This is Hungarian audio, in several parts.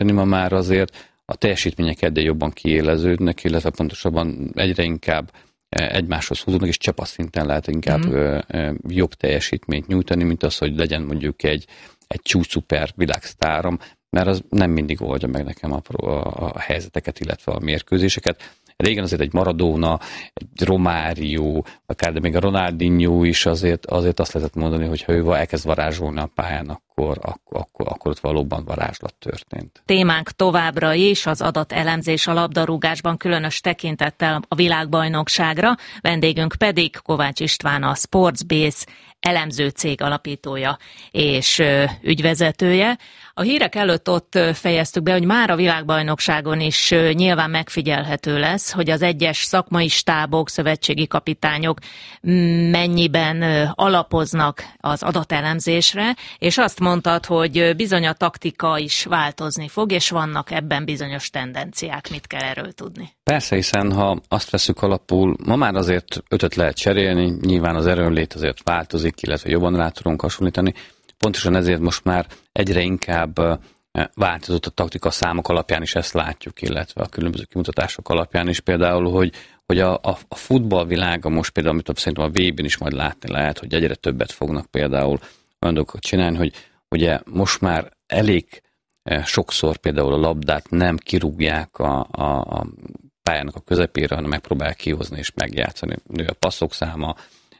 nyújtani, ma már azért a teljesítmények egyre jobban kiéleződnek, illetve pontosabban egyre inkább egymáshoz húzódnak, és csapatszinten lehet inkább jobb teljesítményt nyújtani, mint az, hogy legyen mondjuk egy csúcsszuper világsztárom, mert az nem mindig oldja meg nekem a helyzeteket, illetve a mérkőzéseket. Régen azért egy Maradona, egy Romário, akár de még a Ronaldinho is azért azt lehetett mondani, hogy ha ő elkezd varázsolni a pályán, akkor ott valóban varázslat történt. Témánk továbbra is az adatelemzés a labdarúgásban, különös tekintettel a világbajnokságra, vendégünk pedig Kovács István, a Sportsbase elemző cég alapítója és ügyvezetője. A hírek előtt ott fejeztük be, hogy már a világbajnokságon is nyilván megfigyelhető lesz, hogy az egyes szakmai stábok, szövetségi kapitányok mennyiben alapoznak az adatelemzésre, és azt mondtad, hogy bizony a taktika is változni fog, és vannak ebben bizonyos tendenciák. Mit kell erről tudni? Persze, hiszen ha azt veszük alapul, ma már azért ötöt lehet cserélni, nyilván az erőnlét azért változik, illetve jobban rá tudunk hasonlítani. Pontosan ezért most már egyre inkább változott a taktika, számok alapján is ezt látjuk, illetve a különböző kimutatások alapján is. Például, hogy a futballvilága most például, amit szerintem a VB-n is majd látni lehet, hogy egyre többet fognak például olyan dolgokat csinálni, hogy ugye most már elég sokszor például a labdát nem kirúgják a pályának a közepére, hanem megpróbálják kihozni és megjátszani. Nő a passzok száma,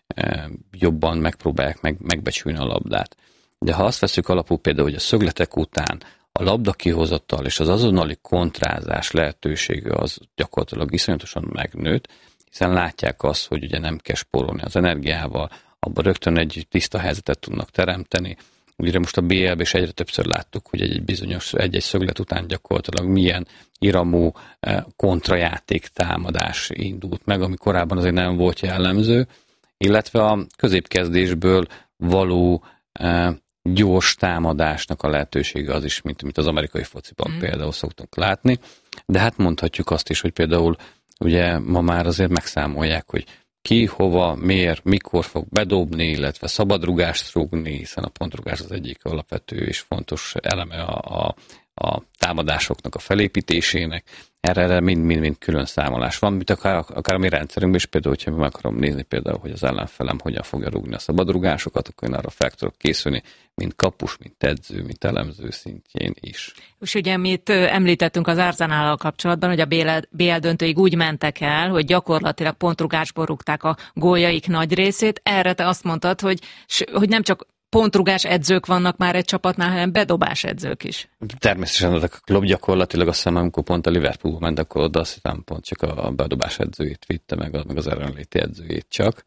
jobban megpróbálják megbecsülni a labdát. De ha azt veszük alapul például, hogy a szögletek után a labda kihozattal és az azonnali kontrázás lehetősége az gyakorlatilag iszonyatosan megnőtt, hiszen látják azt, hogy ugye nem kell spórolni az energiával, abban rögtön egy tiszta helyzetet tudnak teremteni. Ugye most a BL-ben is egyre többször láttuk, hogy egy szöglet után gyakorlatilag milyen iramú kontrajáték támadás indult meg, ami korábban azért nem volt jellemző, illetve a középkezdésből való gyors támadásnak a lehetősége az is, mint az amerikai fociban például szoktunk látni. De hát mondhatjuk azt is, hogy például ugye ma már azért megszámolják, hogy ki, hova, miért, mikor fog bedobni, illetve szabadrugást rúgni, hiszen a pontrugás az egyik alapvető és fontos eleme a támadásoknak a felépítésének. Erre mind külön számolás van, mint akár a mi rendszerünkben is, például, hogyha meg akarom nézni például, hogy az ellenfelem hogyan fogja rúgni a szabadrugásokat, akkor én arra fel tudok készülni, mint kapus, mint edző, mint elemző szintjén is. És ugye mit említettünk az Arsenállal kapcsolatban, hogy a BL döntőig úgy mentek el, hogy gyakorlatilag pontrugásból rúgták a góljaik nagy részét. Erre te azt mondtad, hogy nem csak pontrugás edzők vannak már egy csapatnál, hanem bedobás edzők is. Természetesen a klub gyakorlatilag azt hiszem, amikor pont a Liverpool ment, akkor oda azt hiszem pont csak a bedobás edzőjét vitte, meg az erőnléti edzőjét csak.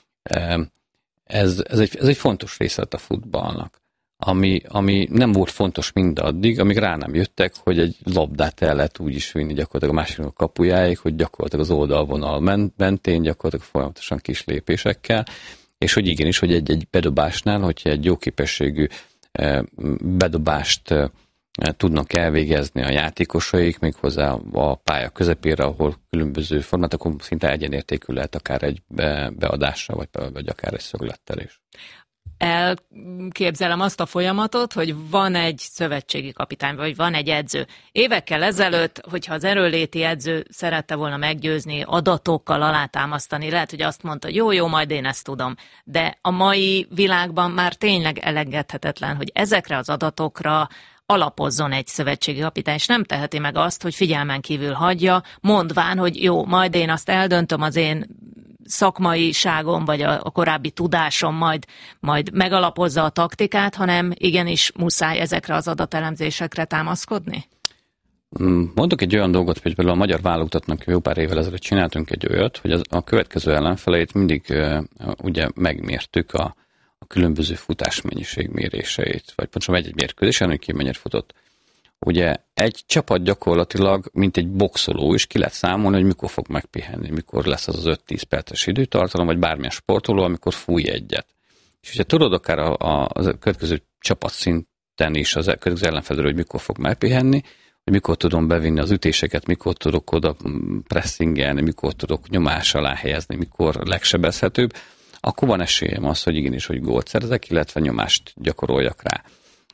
Ez egy fontos része a futballnak, ami nem volt fontos mindaddig, amíg rá nem jöttek, hogy egy labdát el lehet úgy is vinni gyakorlatilag a másiknak a kapujáig, hogy gyakorlatilag az oldalvonal mentén, gyakorlatilag folyamatosan kis lépésekkel, és hogy igenis, hogy egy bedobásnál, hogyha egy jó képességű bedobást tudnak elvégezni a játékosaik, méghozzá a pálya közepére, ahol különböző formátokon szinte egyenértékű lehet akár egy beadással, vagy akár egy szöglettel is. Elképzelem azt a folyamatot, hogy van egy szövetségi kapitány, vagy van egy edző. Évekkel ezelőtt, hogyha az erőnléti edző szerette volna meggyőzni, adatokkal alátámasztani, lehet, hogy azt mondta, hogy jó, majd én ezt tudom. De a mai világban már tényleg elengedhetetlen, hogy ezekre az adatokra alapozzon egy szövetségi kapitány, és nem teheti meg azt, hogy figyelmen kívül hagyja, mondván, hogy jó, majd én azt eldöntöm, az én szakmaiságom, vagy a korábbi tudásom majd megalapozza a taktikát, hanem igenis muszáj ezekre az adatelemzésekre támaszkodni? Mondok egy olyan dolgot, hogy például a magyar válogatottnak jó pár évvel ezelőtt csináltunk egy olyat, hogy a következő ellenfeleit mindig ugye megmértük a különböző futásmennyiség méréseit, vagy pontosan egy mérkőzésen, hogy ki mennyire futott. Ugye egy csapat gyakorlatilag, mint egy boxoló is, ki lehet számolni, hogy mikor fog megpihenni, mikor lesz az 5-10 perces időtartalom, vagy bármilyen sportoló, amikor fúj egyet. És ugye tudod akár a következő csapatszinten is, az következő ellenfelről, hogy mikor fog megpihenni, hogy mikor tudom bevinni az ütéseket, mikor tudok oda pressingelni, mikor tudok nyomás alá helyezni, mikor legsebezhetőbb, akkor van esélyem az, hogy igenis, hogy gólt szerzek, illetve nyomást gyakoroljak rá.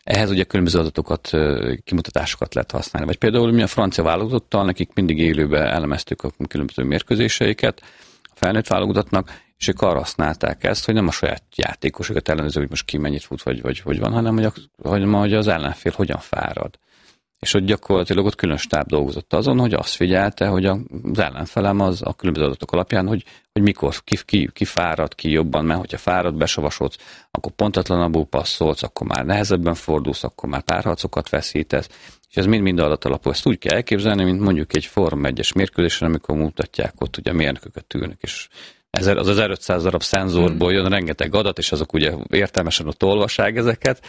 Ehhez ugye különböző adatokat, kimutatásokat lehet használni. Vagy például mi a francia válogatottal, nekik mindig élőben elemeztük a különböző mérkőzéseiket a felnőtt válogatottnak, és ők arra használták ezt, hogy nem a saját játékosokat ellenőrző, hogy most ki mennyit fut, vagy hogy van, hanem hogy az ellenfél hogyan fárad. És hogy gyakorlatilag ott külön stáb dolgozott azon, hogy azt figyelte, hogy az ellenfelem az a különböző adatok alapján, hogy mikor ki fárad, ki jobban, mert hogyha fárad, besavasodsz, akkor pontatlanabbul passzolsz, akkor már nehezebben fordulsz, akkor már párharcokat veszítesz, és ez mind adatalapú. Ezt úgy kell elképzelni, mint mondjuk egy Forma 1-es mérkőzésen, amikor mutatják ott, ugye a mérnököket ülnek, és az 1500 darab szenzorból jön rengeteg adat, és azok ugye értelmesen ott olvassák ezeket.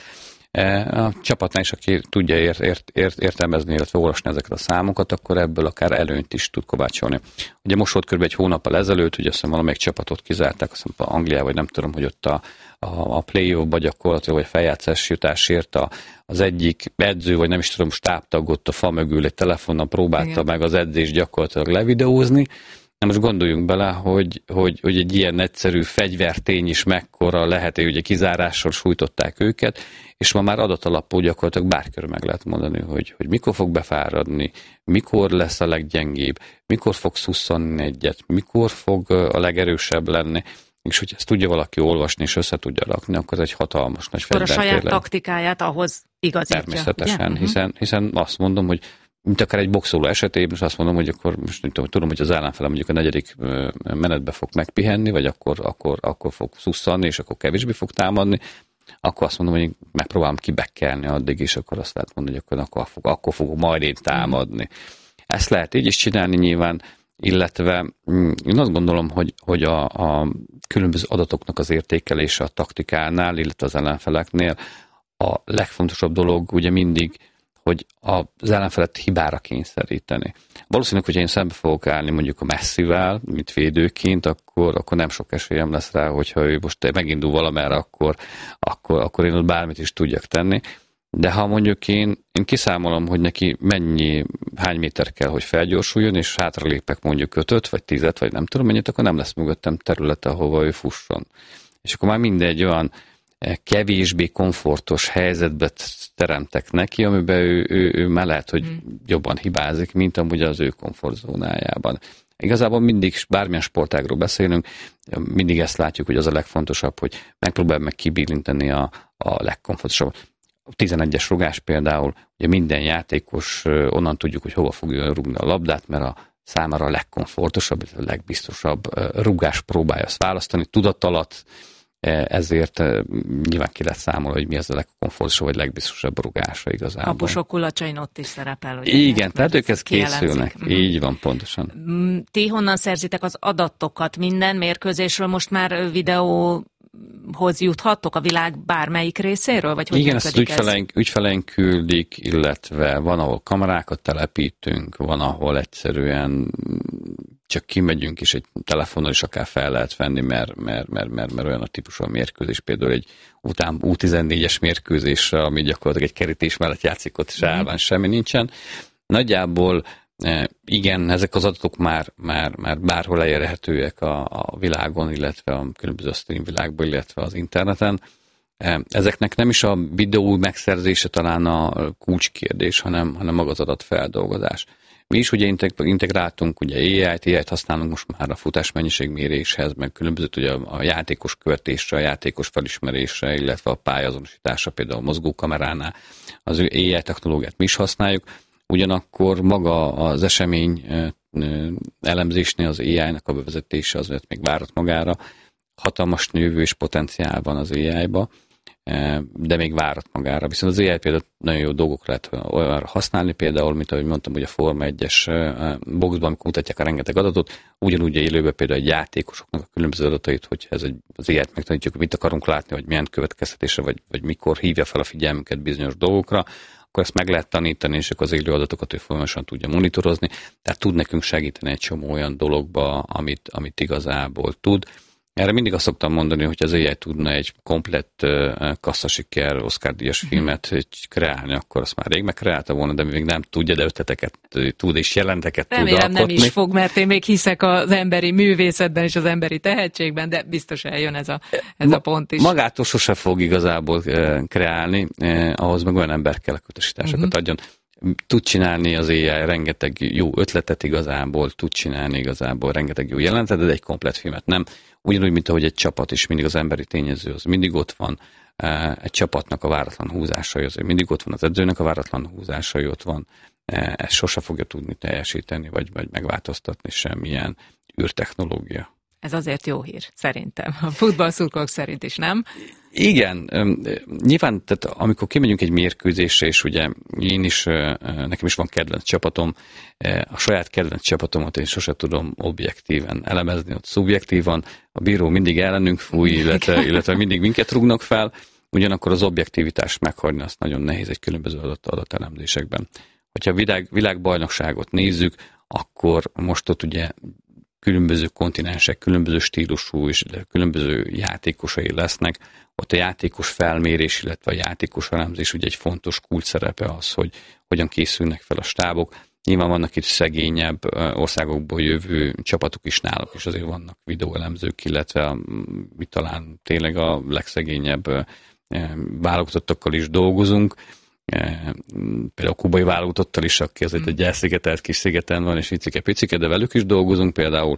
A csapatnál is, aki tudja értelmezni, illetve olvasni ezeket a számokat, akkor ebből akár előnyt is tud kovácsolni. Ugye most volt kb. Egy hónappal ezelőtt, ugye azt hiszem valamelyik csapatot kizárták, azt hiszem Angliában, vagy nem tudom, hogy ott a play-offba gyakorlatilag, vagy feljátszás jutásért az egyik edző, vagy nem is tudom, stábtag ott a fa mögül egy telefonnal próbálta meg az edzést gyakorlatilag levideózni. Na most gondoljunk bele, hogy egy ilyen egyszerű fegyvertény is mekkora lehet, hogy ugye kizárással sújtották őket, és ma már adatalapú gyakorlatilag bárkör meg lehet mondani, hogy mikor fog befáradni, mikor lesz a leggyengébb, mikor fog szusszanni egyet, mikor fog a legerősebb lenni, és hogy ezt tudja valaki olvasni és össze tudja rakni, akkor ez egy hatalmas nagy fegyver. Akkor a saját taktikáját ahhoz igazítja. Természetesen, hiszen azt mondom, hogy mint akár egy boxoló esetében, és azt mondom, hogy akkor most tudom, hogy az ellenfelem mondjuk a 4. menetbe fog megpihenni, vagy akkor fog szusszanni, és akkor kevésbé fog támadni, akkor azt mondom, hogy megpróbálom kibekkelni addig, és akkor azt lehet mondani, hogy akkor fogok majd én támadni. Ezt lehet így is csinálni nyilván, illetve én azt gondolom, hogy a különböző adatoknak az értékelése a taktikánál, illetve az ellenfeleknél a legfontosabb dolog ugye mindig, hogy az ellenfelet hibára kényszeríteni. Valószínűleg, hogyha én szembe fogok állni mondjuk a Messivel, mint védőként, akkor nem sok esélyem lesz rá, hogyha ő most megindul valamerre, akkor én ott bármit is tudjak tenni. De ha mondjuk én kiszámolom, hogy neki hány méter kell, hogy felgyorsuljon, és hátralépek mondjuk 5-öt, vagy 10-et, vagy nem tudom mennyit, akkor nem lesz mögöttem területe, ahova ő fusson. És akkor már mindegy olyan kevésbé komfortos helyzetbe teremtek neki, amiben ő már lehet, hogy jobban hibázik, mint amúgy az ő komfortzónájában. Igazából mindig, bármilyen sportágról beszélünk, mindig ezt látjuk, hogy az a legfontosabb, hogy megpróbálj meg kibillinteni a legkomfortosabb. A 11-es rugás például, ugye minden játékos onnan tudjuk, hogy hova fogja rúgni a labdát, mert a számára a legkomfortosabb, a legbiztosabb rugás próbálja azt választani, tudat alatt, ezért nyilván ki lehet számolni, hogy mi az a legkomfortosabb, vagy legbiztosabb rugása igazából. Kapusok kulacsain ott is szerepel. Igen, tehát ők ezt készülnek. Így van, pontosan. Ti honnan szerzitek az adatokat? Minden mérkőzésről most már videóhoz juthattok a világ bármelyik részéről? Vagy hogy igen, ezt ügyfeleink küldik, illetve van, ahol kamerákat telepítünk, van, ahol egyszerűen csak kimegyünk, és egy telefonnal is akár fel lehet venni, mert olyan a típusú a mérkőzés. Például egy U14-es mérkőzésre, ami gyakorlatilag egy kerítés mellett játszik, ott sáván semmi nincsen. Nagyjából igen, ezek az adatok már bárhol elérhetőek a világon, illetve a különböző stream világban, illetve az interneten. Ezeknek nem is a videó megszerzése talán a kulcskérdés, hanem maga az adatfeldolgozás. Mi is ugye integráltunk ugye AI-t használunk most már a futásmennyiségméréshez, meg különböző ugye a játékos követésre, a játékos felismerésre, illetve a pályazonosításra, például a mozgókameránál az AI technológiát mi is használjuk. Ugyanakkor maga az esemény elemzésnél az AI-nak a bevezetése azért még várat magára. Hatalmas növős potenciál van az AI-ba, de még várat magára. Viszont az AI például nagyon jó dolgok lehet olyanra használni, például, mint ahogy mondtam, hogy a Forma 1-es boxban, amikor mutatják a rengeteg adatot, ugyanúgy élőben például egy játékosoknak a különböző adatait, hogyha az AI-t megtanítjuk, mit akarunk látni, vagy milyen következtetésre, vagy mikor hívja fel a figyelmüket bizonyos dolgokra, akkor ezt meg lehet tanítani, és akkor az élő adatokat ő folyamatosan tudja monitorozni, tehát tud nekünk segíteni egy csomó olyan dologba, amit igazából tud. Erre mindig azt szoktam mondani, hogy az AI tudna egy komplett kasszasiker, Oscar-díjas filmet kreálni, akkor azt már rég megkreálta volna, de még nem tudja, de ötleteket tud és jelenteket tud alkotni. Remélem nem is fog, mert én még hiszek az emberi művészetben és az emberi tehetségben, de biztos eljön ez a pont is. Magától sose fog igazából kreálni, ahhoz meg olyan ember kell, a utasításokat adjon. Tud csinálni az AI rengeteg jó ötletet igazából, tud csinálni igazából rengeteg jó jelentet, de egy komplett filmet nem. Ugyanúgy, mint ahogy egy csapat is, mindig az emberi tényező az mindig ott van, egy csapatnak a váratlan húzásai az mindig ott van, az edzőnek a váratlan húzásai ott van, ezt sose fogja tudni teljesíteni, vagy megváltoztatni semmilyen űrtechnológia. Ez azért jó hír, szerintem. A futballszurkolók szerint is, nem? Igen, nyilván, tehát amikor kimegyünk egy mérkőzésre, és ugye nekem is van kedvenc csapatom, a saját kedvenc csapatomat én sose tudom objektíven elemezni, ott szubjektívan, a bíró mindig ellenünk fúj, illetve mindig minket rúgnak fel, ugyanakkor az objektivitást meghagyni, azt nagyon nehéz egy különböző adatelemzésekben. Hogyha világbajnokságot nézzük, akkor most ott ugye különböző kontinensek, különböző stílusú és különböző játékosai lesznek. Ott a játékos felmérés, illetve a játékos elemzés ugye egy fontos kulcs szerepe az, hogy hogyan készülnek fel a stábok. Nyilván vannak itt szegényebb országokból jövő csapatok is náluk, és azért vannak videóelemzők, illetve mi talán tényleg a legszegényebb válogatottakkal is dolgozunk. Például a kubai válogatottal is, aki azért egy elszigetelt kis szigeten van, és icike-picike, de velük is dolgozunk például.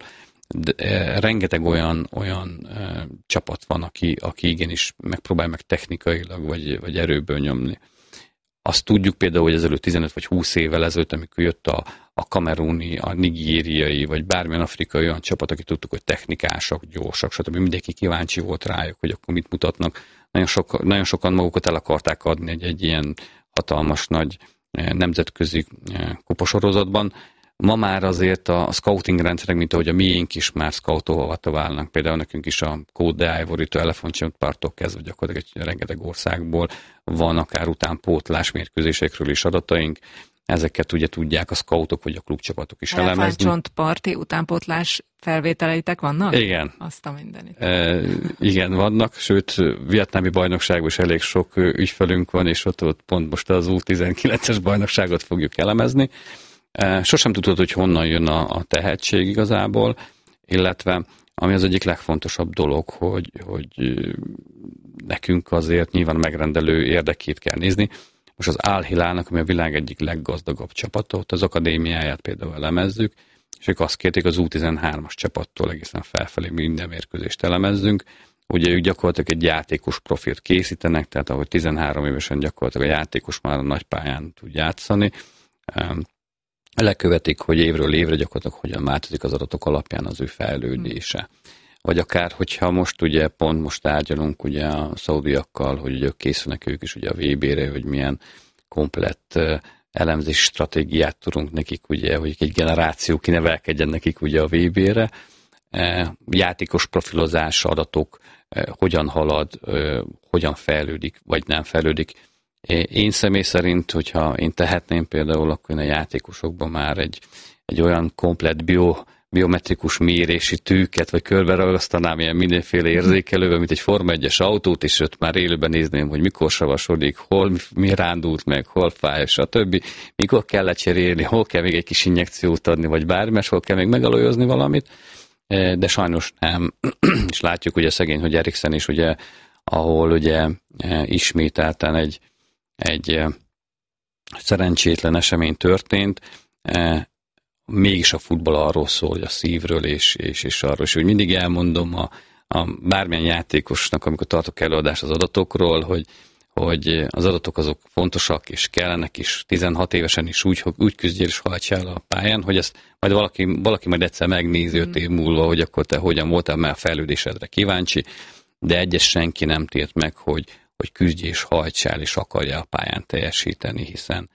De rengeteg olyan csapat van, aki igenis megpróbál meg technikailag, vagy erőből nyomni. Azt tudjuk például, hogy ezelőtt 15 vagy 20 évvel ezelőtt, amikor jött a kameruni, a nigériai, vagy bármilyen afrikai olyan csapat, aki tudtuk, hogy technikások, gyorsak, stb. Mindenki kíváncsi volt rájuk, hogy akkor mit mutatnak. Nagyon sokan magukat el akarták adni egy ilyen hatalmas nagy nemzetközi kupasorozatban. Ma már azért a scouting rendszerek, mint ahogy a miénk is már scoutolva válnak. Például nekünk is a Côte d'Ivory-től, Elefantcsontparttól kezdve gyakorlatilag egy rengeteg országból van akár utánpótlás mérkőzésekről is adataink. Ezeket ugye tudják a scoutok vagy a klubcsapatok is elemezni. Elefantcsontparti utánpótlás felvételeitek vannak? Igen. Azt a mindenit. Igen, vannak, sőt, vietnámi bajnokságban is elég sok ügyfelünk van, és ott pont most az U19-es bajnokságot fogjuk elemezni. Sosem tudod, hogy honnan jön a tehetség igazából, illetve ami az egyik legfontosabb dolog, hogy nekünk azért nyilván megrendelő érdekét kell nézni. Most az Al Hilálnak, ami a világ egyik leggazdagabb csapata, ott az akadémiáját például elemezzük, és ők azt kérték az U13-as csapattól egészen felfelé minden mérkőzést elemezzünk. Ugye ők gyakorlatilag egy játékos profilt készítenek, tehát ahogy 13 évesen gyakorlatilag a játékos már a nagypályán tud játszani. Lekövetik, hogy évről évre gyakorlatilag hogyan változik az adatok alapján az ő fejlődése. Vagy akár, hogyha pont most tárgyalunk ugye a szaudiakkal, hogy ugye készülnek ők is ugye a VB-re, hogy milyen komplett elemzési stratégiát tudunk nekik, ugye, hogy egy generáció kinevelkedjen nekik ugye a VB-re. Játékos profilozás adatok, hogyan halad, hogyan fejlődik, vagy nem fejlődik. Én személy szerint, hogyha én tehetném például, akkor én a játékosokban már egy olyan komplett biometrikus mérési tűket, vagy körbe ragasztanám ilyen mindenféle érzékelővel, mint egy Forma 1-es autót, és ott már élőben nézném, hogy mikor savasodik, hol mi rándult meg, hol fáj, stb. Mikor kell lecserélni, hol kell még egy kis injekciót adni, vagy bármi, hol kell még megalajozni valamit, de sajnos nem. És látjuk ugye szegény, hogy Eriksen is ugye, ahol ugye ismételten egy szerencsétlen esemény történt, mégis a futball arról szól, hogy a szívről és arról, és úgy mindig elmondom a bármilyen játékosnak, amikor tartok előadást az adatokról, hogy az adatok azok fontosak, és kellenek is 16 évesen is úgy küzdjél és hajtsál el a pályán, hogy ezt majd valaki majd egyszer megnézi 5 év múlva, hogy akkor te hogyan voltál, mert a fejlődésedre kíváncsi, de egyes senki nem tért meg, hogy küzdj és hajtsál és akarja a pályán teljesíteni,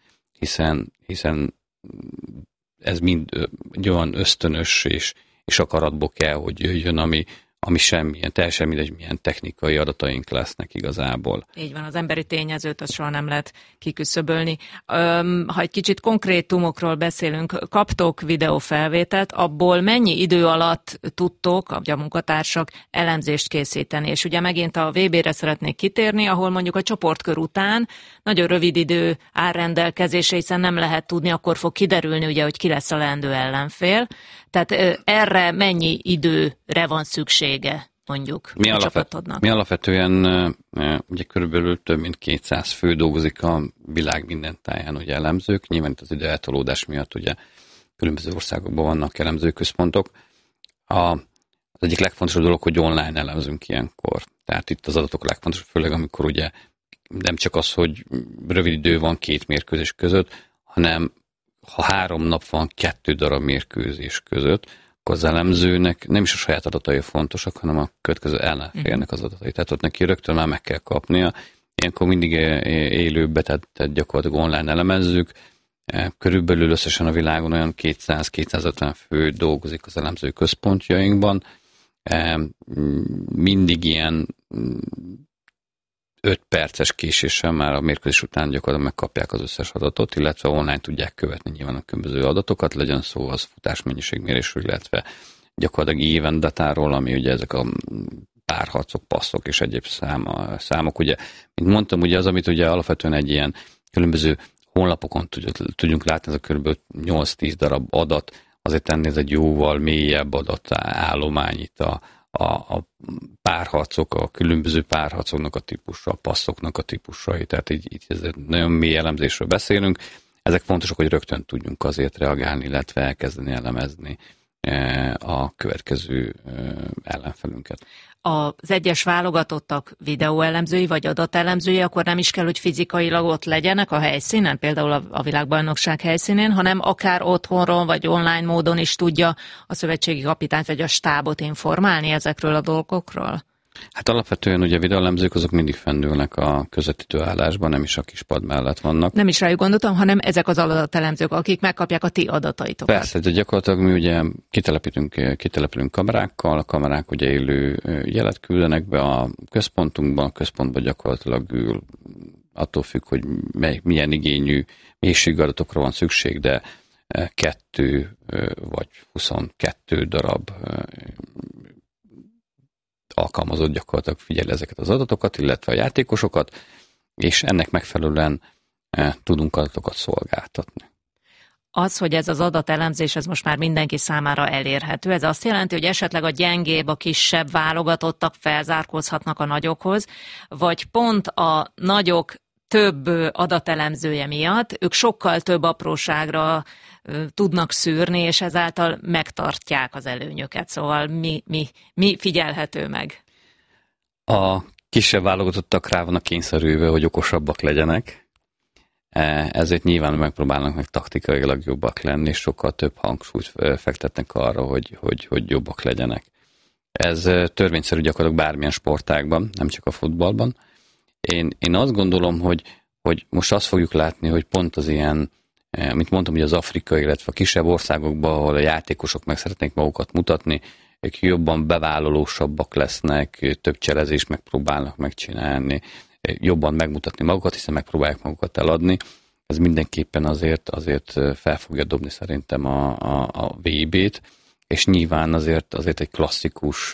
hiszen ez mind egy olyan ösztönös és akaratból kell, hogy jöjjön, ami semmilyen, teljesen mindegy, milyen technikai adataink lesznek igazából. Így van, az emberi tényezőt azt soha nem lehet kiküszöbölni. Ha egy kicsit konkrétumokról beszélünk, kaptok videófelvételt, abból mennyi idő alatt tudtok, a munkatársak elemzést készíteni? És ugye megint a VB-re szeretnék kitérni, ahol mondjuk a csoportkör után nagyon rövid idő áll rendelkezésre, hiszen nem lehet tudni, akkor fog kiderülni, ugye, hogy ki lesz a leendő ellenfél. Tehát erre mennyi időre van szüksége, mondjuk, a csapatodnak? Mi alapvetően ugye körülbelül több mint 200 fő dolgozik a világ minden táján, ugye elemzők. Nyilván itt az időeltolódás miatt ugye különböző országokban vannak elemzőközpontok. Az egyik legfontosabb dolog, hogy online elemzünk ilyenkor. Tehát itt az adatok a legfontosabb, főleg amikor ugye nem csak az, hogy rövid idő van 2 mérkőzés között, hanem ha 3 nap van 2 darab mérkőzés között, akkor az elemzőnek nem is a saját adatai fontosak, hanem a következő ellenfélnek az adatai. Tehát ott neki rögtön már meg kell kapnia. Ilyenkor mindig élőbe, tehát gyakorlatilag online elemezzük. Körülbelül összesen a világon olyan 200-250 fő dolgozik az elemző központjainkban. Mindig ilyen 5 perces késéssel már a mérkőzés után gyakorlatilag megkapják az összes adatot, illetve online tudják követni nyilván a különböző adatokat, legyen szó az futásmennyiségmérésről, illetve gyakorlatilag even datáról, ami ugye ezek a párharcok, passzok és egyéb számok. Ugye, mint mondtam, ugye az, amit ugye alapvetően egy ilyen különböző honlapokon tudjunk látni, ez a kb. 8-10 darab adat, azért ennél ez egy jóval mélyebb adatállomány itt a párharcok, a különböző párharcoknak a típusa, a passzoknak a típusai, tehát így ez nagyon mély elemzésről beszélünk. Ezek fontosak, hogy rögtön tudjunk azért reagálni, illetve elkezdeni elemezni a következő ellenfelünket. Az egyes válogatottak videóelemzői vagy adatelemzői, akkor nem is kell, hogy fizikailag ott legyenek a helyszínen, például a világbajnokság helyszínén, hanem akár otthonról vagy online módon is tudja a szövetségi kapitányt vagy a stábot informálni ezekről a dolgokról? Hát alapvetően ugye videóelemzők azok mindig fennülnek a közvetítő állásban, nem is a kispad mellett vannak. Nem is rájuk gondoltam, hanem ezek az adatelemzők, akik megkapják a ti adataitokat. Persze, de gyakorlatilag mi ugye kitelepülünk kamerákkal, a kamerák ugye élő jelet küldenek be a központunkban, a központban gyakorlatilag ül, attól függ, hogy milyen igényű mélységadatokra van szükség, de 2 vagy 22 darab alkalmazott gyakorlatilag figyel ezeket az adatokat, illetve a játékosokat, és ennek megfelelően tudunk adatokat szolgáltatni. Az, hogy ez az adatelemzés, ez most már mindenki számára elérhető, ez azt jelenti, hogy esetleg a gyengébb, a kisebb válogatottak felzárkózhatnak a nagyokhoz, vagy pont a nagyok több adatelemzője miatt ők sokkal több apróságra tudnak szűrni, és ezáltal megtartják az előnyöket. Szóval mi figyelhető meg? A kisebb válogatottak rá vannak kényszerülve, hogy okosabbak legyenek, ezért nyilván megpróbálnak meg taktikailag jobbak lenni, és sokkal több hangsúlyt fektetnek arra, hogy jobbak legyenek. Ez törvényszerű gyakorlatilag bármilyen sportágban, nem csak a futballban. Én azt gondolom, hogy most azt fogjuk látni, hogy pont az ilyen, mint mondtam, hogy az afrikai, illetve a kisebb országokban, ahol a játékosok meg szeretnék magukat mutatni, ők jobban bevállalósabbak lesznek, több cselezést megpróbálnak megcsinálni, jobban megmutatni magukat, hiszen megpróbálják magukat eladni. Ez mindenképpen azért fel fogja dobni szerintem a VB-t, és nyilván azért egy klasszikus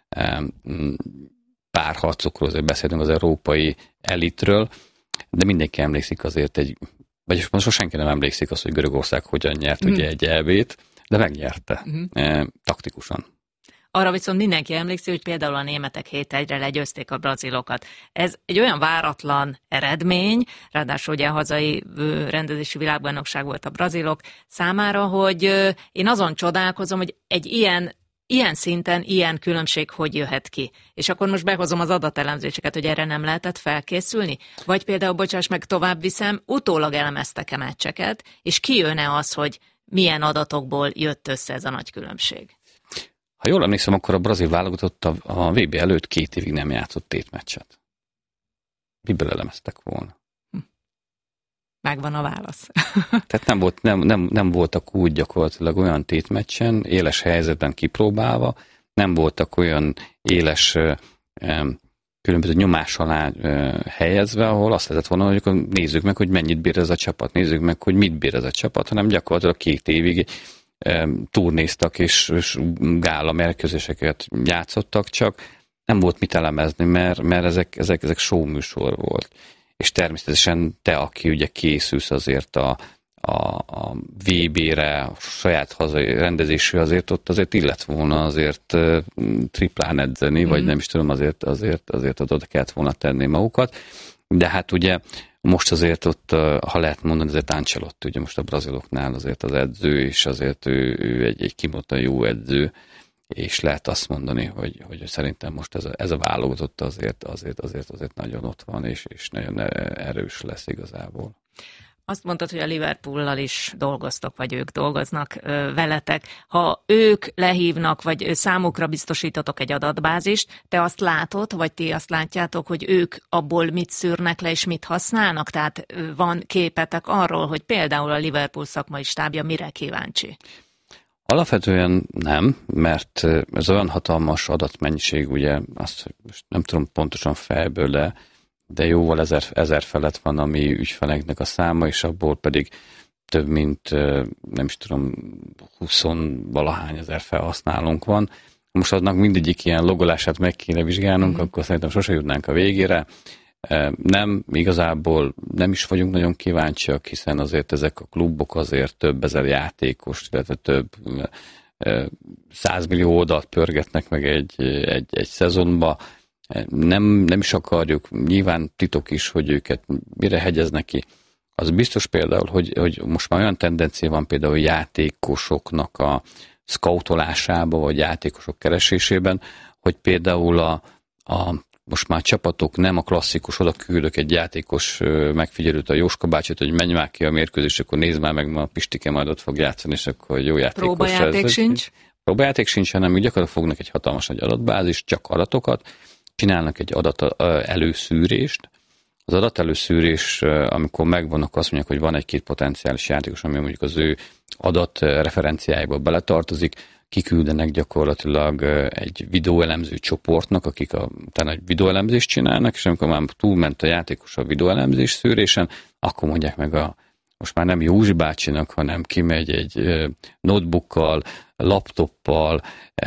párharcokról azért beszélünk, az európai elitről, de mindenki emlékszik azért vagyis most senki nem emlékszik azt, hogy Görögország hogyan nyert ugye egy EB-t, de megnyerte taktikusan. Arra viszont mindenki emlékszik, hogy például a németek 7-1-re legyőzték a brazilokat. Ez egy olyan váratlan eredmény, ráadásul ugye a hazai rendezési világbajnokság volt a brazilok számára, hogy én azon csodálkozom, hogy egy ilyen szinten, ilyen különbség hogy jöhet ki. És akkor most behozom az adatelemzéseket, hogy erre nem lehetett felkészülni? Vagy például, bocsáss meg, tovább viszem, utólag elemeztek-e meccseket, és kijön-e az, hogy milyen adatokból jött össze ez a nagy különbség? Ha jól emlékszem, akkor a brazil válogatott a VB előtt 2 évig nem játszott tétmeccset. Miből elemeztek volna? Megvan a válasz. Tehát nem voltak úgy gyakorlatilag olyan tétmeccsen, éles helyzetben kipróbálva, nem voltak olyan éles különböző nyomás alá helyezve, ahol azt lehetett volna, hogy akkor nézzük meg, hogy mennyit bír ez a csapat, nézzük meg, hogy mit bír ez a csapat, hanem gyakorlatilag 2 évig turnéztak és gála mérkőzéseket játszottak, csak nem volt mit elemezni, mert ezek show műsor volt. És természetesen te, aki ugye készülsz azért a VB-re, a saját hazai rendezésű, azért illett volna azért triplán edzeni, vagy nem is tudom, azért oda kellett volna tenni magukat. De hát ugye most azért ott, ha lehet mondani, azért Ancelotti, ugye most a braziloknál azért az edző, és azért ő egy kimondottan jó edző, és lehet azt mondani, hogy szerintem most ez a válogatott azért nagyon ott van, és nagyon erős lesz igazából. Azt mondtad, hogy a Liverpoollal is dolgoztok, vagy ők dolgoznak veletek. Ha ők lehívnak, vagy számukra biztosítotok egy adatbázist, te azt látod, vagy ti azt látjátok, hogy ők abból mit szűrnek le, és mit használnak? Tehát van képetek arról, hogy például a Liverpool szakmai stábja mire kíváncsi? Alapvetően nem, mert ez olyan hatalmas adatmennyiség, ugye, azt most nem tudom pontosan fejből, de jóval ezer felett van a mi ügyfeleknek a száma, és abból pedig több mint, nem is tudom, 20-valahány ezer felhasználónk van. Most annak mindegyik ilyen logolását meg kéne vizsgálnunk, akkor szerintem sose jutnánk a végére. Nem, igazából nem is vagyunk nagyon kíváncsiak, hiszen azért ezek a klubok azért több ezer játékos, illetve több 100 millió oldalt pörgetnek meg egy szezonba. Nem is akarjuk, nyilván titok is, hogy őket mire hegyeznek ki. Az biztos például, hogy most már olyan tendencia van például játékosoknak a scoutolásába, vagy játékosok keresésében, hogy például most már csapatok nem a klasszikus, oda küldök egy játékos megfigyelőt, a Jóska bácsit, hogy menj már ki a mérkőzés, akkor nézd már meg, ma a Pistike majd ott fog játszani, és akkor jó játékos. Próbajáték sincs? Próbajáték sincs, hanem úgy gyakorlatilag fognak egy hatalmas nagy adatbázis, csak adatokat, csinálnak egy előszűrést. Az adatelőszűrés, amikor megvannak, azt mondják, hogy van egy-két potenciális játékos, ami mondjuk az ő adatreferenciáiba beletartozik, kiküldenek gyakorlatilag egy videóelemző csoportnak, akik utána egy videóelemzést csinálnak, és amikor már túlment a játékos a videóelemzés szűrésen, akkor mondják meg most már nem Józsi bácsinak, hanem kimegy egy notebookkal, laptoppal,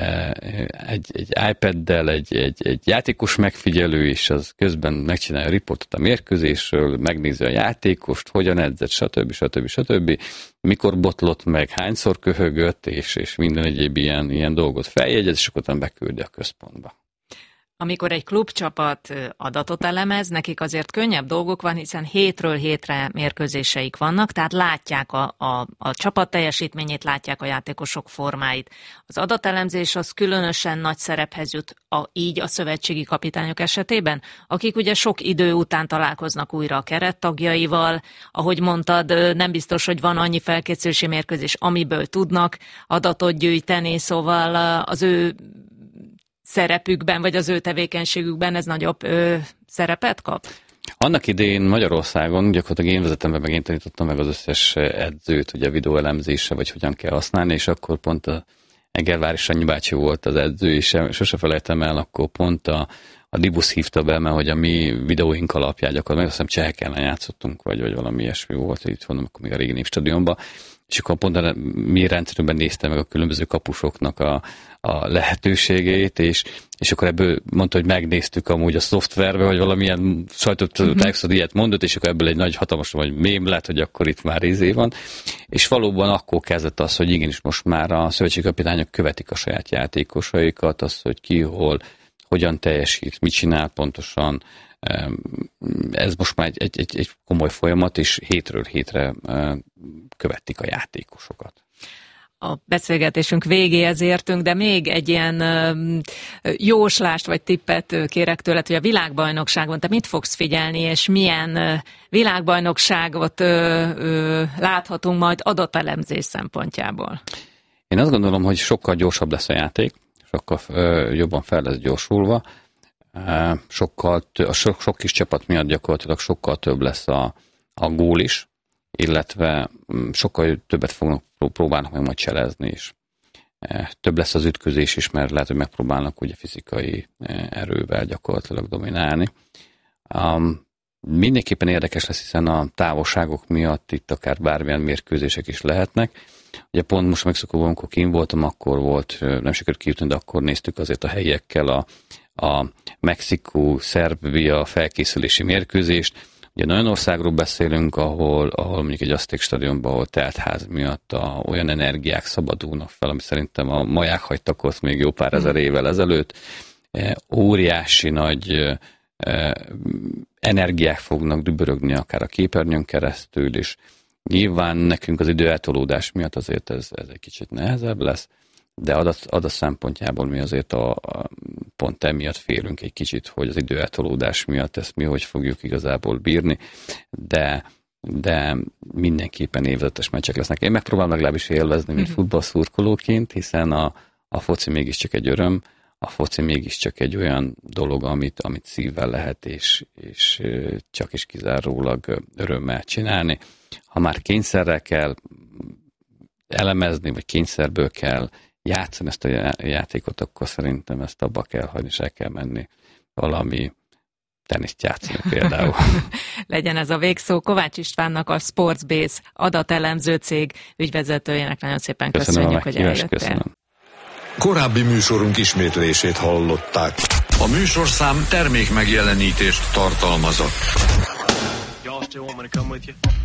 egy iPaddel, egy játékos megfigyelő, és az közben megcsinálja a riportot a mérkőzésről, megnézi a játékost, hogyan edzett, stb. Mikor botlott meg, hányszor köhögött, és minden egyéb ilyen dolgot feljegyez, és akkor beküldi a központba. Amikor egy klubcsapat adatot elemez, nekik azért könnyebb dolgok van, hiszen hétről hétre mérkőzéseik vannak, tehát látják a csapat teljesítményét, látják a játékosok formáit. Az adatelemzés az különösen nagy szerephez jut így a szövetségi kapitányok esetében, akik ugye sok idő után találkoznak újra a kerettagjaival. Ahogy mondtad, nem biztos, hogy van annyi felkészülési mérkőzés, amiből tudnak adatot gyűjteni, szóval az ő szerepükben, vagy az ő tevékenységükben ez nagyobb szerepet kap? Annak idején Magyarországon gyakorlatilag én vezetem be, meg én tanítottam meg az összes edzőt, ugye videóelemzésre, vagy hogyan kell használni, és akkor pont a Egervári Sanyi bácsi volt az edző, és sose felejtem el, akkor pont a Dibusz hívta be, mert hogy a mi videóink alapján gyakorlatilag, azt hiszem Csehek ellen játszottunk, vagy valami ilyesmi volt, így mondom, akkor még a régi Népstadionban, és akkor pont a mi rendszerünkben nézte meg a különböző kapusoknak a lehetőségét, és akkor ebből mondta, hogy megnéztük amúgy a szoftverbe, vagy valamilyen sajtótájékoztató ilyet mondott, és akkor ebből egy nagy hatalmas, vagy mém lett, hogy akkor itt már van. És valóban akkor kezdett az, hogy igenis most már a szövetségkapitányok követik a saját játékosaikat, az, hogy ki hol, hogyan teljesít, mit csinál pontosan. Ez most már egy komoly folyamat, és hétről hétre követik a játékosokat. A beszélgetésünk végéhez értünk, de még egy ilyen jóslást vagy tippet kérek tőled, hogy a világbajnokságon te mit fogsz figyelni, és milyen világbajnokságot láthatunk majd adatelemzés szempontjából? Én azt gondolom, hogy sokkal gyorsabb lesz a játék, sokkal jobban fel lesz gyorsulva, sok kis csapat miatt gyakorlatilag sokkal több lesz a gól is, illetve sokkal többet fognak próbálnak meg majd cselezni is. több lesz az ütközés is, mert lehet, hogy megpróbálnak ugye fizikai erővel gyakorlatilag dominálni. Mindenképpen érdekes lesz, hiszen a távolságok miatt itt akár bármilyen mérkőzések is lehetnek. Ugye pont most Mexikóban, amikor kint voltam, akkor volt, nem sikerült kijutni, de akkor néztük azért a helyiekkel a Mexikó-Szerbia felkészülési mérkőzést. Ugye nagyon országról beszélünk, ahol mondjuk egy Azték stadionban, ahol teltház miatt olyan energiák szabadulnak fel, ami szerintem a maják hagytak ott még jó pár ezer évvel ezelőtt. Óriási nagy energiák fognak dübörögni akár a képernyőn keresztül is. Nyilván nekünk az időeltolódás miatt azért ez egy kicsit nehezebb lesz, de adat szempontjából mi azért pont emiatt félünk egy kicsit, hogy az időeltolódás miatt ezt mi hogy fogjuk igazából bírni, de mindenképpen évzetes meccsek lesznek. Én megpróbálom legalábbis élvezni, mint futballszurkolóként, hiszen a foci mégiscsak egy öröm, a foci mégiscsak egy olyan dolog, amit szívvel lehet, és csak is kizárólag örömmel csinálni. Ha már kényszerrel kell elemezni, vagy kényszerből kell játszani ezt a játékot, akkor szerintem ezt abba kell hagyni, és el kell menni valami teniszt játszani például. Legyen ez a végszó. Kovács Istvánnak, a Sportsbase adatelemző cég ügyvezetőjének nagyon szépen köszönjük, hogy eljöttél. Köszönöm. Korábbi műsorunk ismétlését hallották. A műsorszám termék megjelenítést tartalmazott. Y'all still want me to come with you?